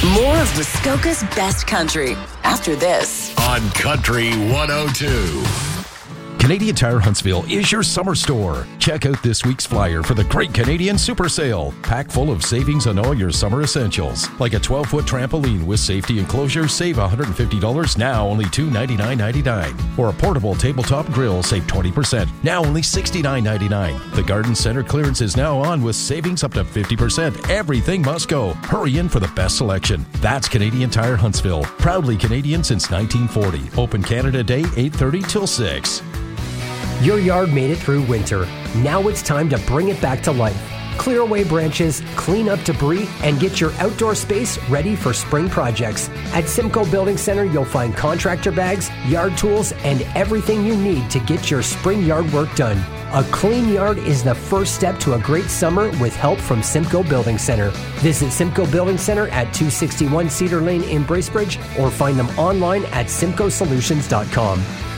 More of Muskoka's best country after this. On Country 102. Canadian Tire Huntsville is your summer store. Check out this week's flyer for the Great Canadian Super Sale. Pack full of savings on all your summer essentials. Like a 12-foot trampoline with safety enclosure, save $150, now only $299.99. Or a portable tabletop grill, save 20%, now only $69.99. The Garden Center clearance is now on with savings up to 50%. Everything must go. Hurry in for the best selection. That's Canadian Tire Huntsville. Proudly Canadian since 1940. Open Canada Day, 8:30 till 6. Your yard made it through winter. Now it's time to bring it back to life. Clear away branches, clean up debris, and get your outdoor space ready for spring projects. At Simcoe Building Center, you'll find contractor bags, yard tools, and everything you need to get your spring yard work done. A clean yard is the first step to a great summer with help from Simcoe Building Center. Visit Simcoe Building Center at 261 Cedar Lane in Bracebridge or find them online at simcoesolutions.com.